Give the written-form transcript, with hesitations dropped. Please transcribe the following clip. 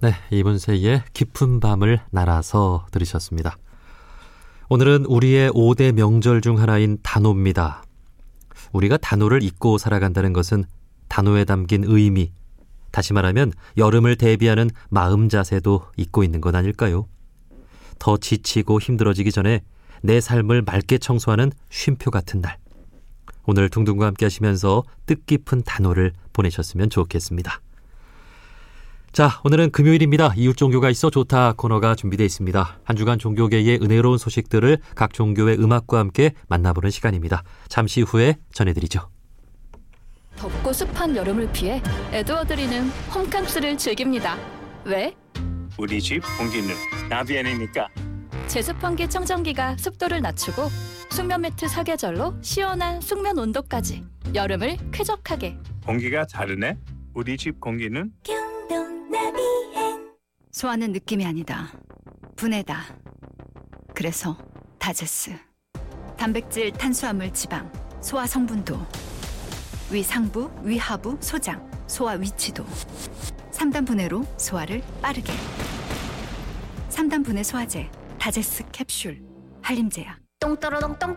네, 이문세의 깊은 밤을 날아서 들으셨습니다. 오늘은 우리의 5대 명절 중 하나인 단오입니다. 우리가 단오를 잊고 살아간다는 것은 단오에 담긴 의미, 다시 말하면 여름을 대비하는 마음 자세도 잊고 있는 건 아닐까요? 더 지치고 힘들어지기 전에 내 삶을 맑게 청소하는 쉼표 같은 날. 오늘 둥둥과 함께 하시면서 뜻깊은 단오를 보내셨으면 좋겠습니다. 자, 오늘은 금요일입니다. 이웃 종교가 있어 좋다 코너가 준비되어 있습니다. 한 주간 종교계의 은혜로운 소식들을 각 종교의 음악과 함께 만나보는 시간입니다. 잠시 후에 전해드리죠. 덥고 습한 여름을 피해 에드워드리는 홈캉스를 즐깁니다. 왜? 우리 집 공기는 나비안이니까. 제습환기 청정기가 습도를 낮추고 숙면 매트 사계절로 시원한 숙면 온도까지 여름을 쾌적하게. 공기가 다르네. 우리 집 공기는 소화는 느낌이 아니다. 분해다. 그래서 다제스. 단백질, 탄수화물, 지방, 소화 성분도, 위상부, 위하부, 소장, 소화 위치도 3단 분해로 소화를 빠르게. 3단 분해 소화제 다제스 캡슐 한림제약. 똥 떨어덩 똥